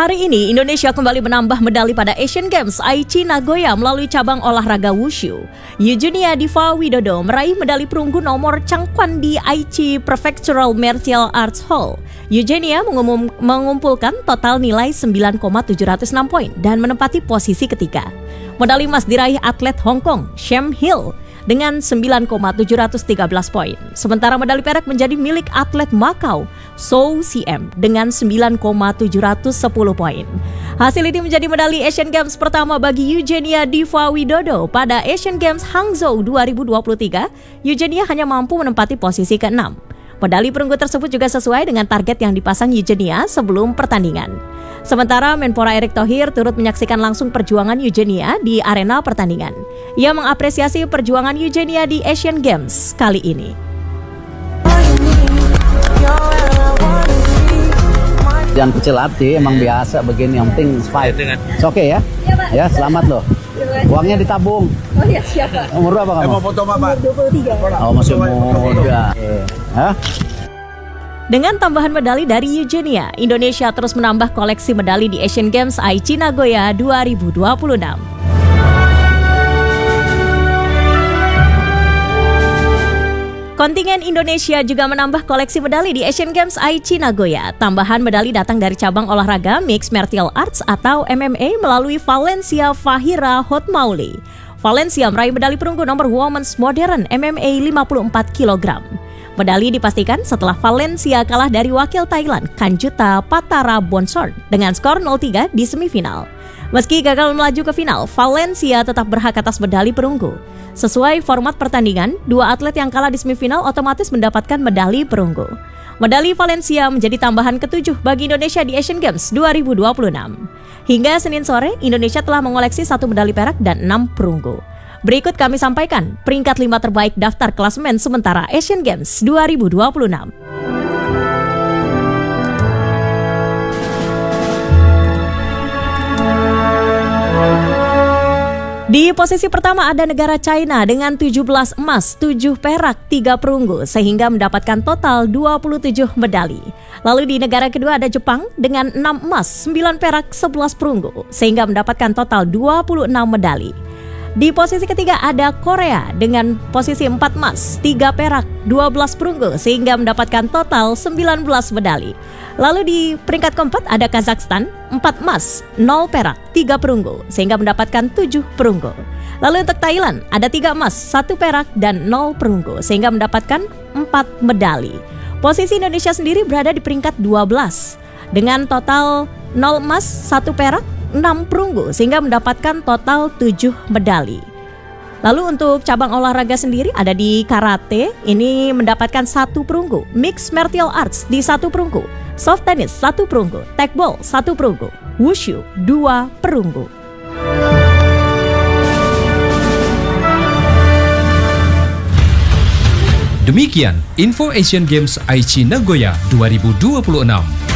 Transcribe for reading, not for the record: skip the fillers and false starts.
Hari ini Indonesia kembali menambah medali pada Asian Games Aichi Nagoya melalui cabang olahraga Wushu. Eugenia Diva Widodo meraih medali perunggu nomor cangkuan di Aichi Prefectural Martial Arts Hall. Eugenia mengumpulkan total nilai 9,706 poin dan menempati posisi ketiga. Medali emas diraih atlet Hong Kong, Sham Hill, dengan 9,713 poin. Sementara medali perak menjadi milik atlet Makau, Zhou CM, dengan 9,710 poin. Hasil ini menjadi medali Asian Games pertama bagi Eugenia Diva Widodo. Pada Asian Games Hangzhou 2023, Eugenia hanya mampu menempati posisi ke-6. Medali perunggu tersebut juga sesuai dengan target yang dipasang Eugenia sebelum pertandingan. Sementara Menpora Erick Thohir turut menyaksikan langsung perjuangan Eugenia di arena pertandingan. Ia mengapresiasi perjuangan Eugenia di Asian Games kali ini. Jangan kecil hati, emang biasa begini, yang penting fight. Oke ya? Ya, selamat loh. Uangnya ditabung. Oh iya, siapa? Umur berapa kamu? Mau foto Bapak? 23. Oh, masih muda. Hah? Dengan tambahan medali dari Eugenia, Indonesia terus menambah koleksi medali di Asian Games Aichi Nagoya 2026. Kontingen Indonesia juga menambah koleksi medali di Asian Games Aichi Nagoya. Tambahan medali datang dari cabang olahraga Mixed Martial Arts atau MMA melalui Valencia Fahira Hotmauli. Valencia meraih medali perunggu nomor Women's Modern MMA 54 kg. Medali dipastikan setelah Valencia kalah dari wakil Thailand Kanjuta Patara Bonsor dengan skor 0-3 di semifinal. Meski gagal melaju ke final, Valencia tetap berhak atas medali perunggu. Sesuai format pertandingan, dua atlet yang kalah di semifinal otomatis mendapatkan medali perunggu. Medali Valencia menjadi tambahan ke-7 bagi Indonesia di Asian Games 2026. Hingga Senin sore, Indonesia telah mengoleksi 1 medali perak dan 6 perunggu. Berikut kami sampaikan peringkat 5 terbaik daftar klasemen sementara Asian Games 2026. Di posisi pertama ada negara China dengan 17 emas, 7 perak, 3 perunggu sehingga mendapatkan total 27 medali. Lalu di negara kedua ada Jepang dengan 6 emas, 9 perak, 11 perunggu sehingga mendapatkan total 26 medali. Di posisi ketiga ada Korea dengan posisi 4 emas, 3 perak, 12 perunggu sehingga mendapatkan total 19 medali. Lalu di peringkat keempat ada Kazakhstan, 4 emas, 0 perak, 3 perunggu sehingga mendapatkan 7 perunggu. Lalu untuk Thailand ada 3 emas, 1 perak dan 0 perunggu sehingga mendapatkan 4 medali. Posisi Indonesia sendiri berada di peringkat 12 dengan total 0 emas, 1 perak, 6 perunggu sehingga mendapatkan total 7 medali. Lalu untuk cabang olahraga sendiri ada di karate, ini mendapatkan 1 perunggu, mixed martial arts di 1 perunggu, soft tennis 1 perunggu, tekbol 1 perunggu, wushu 2 perunggu. Demikian info Asian Games Aichi Nagoya 2026.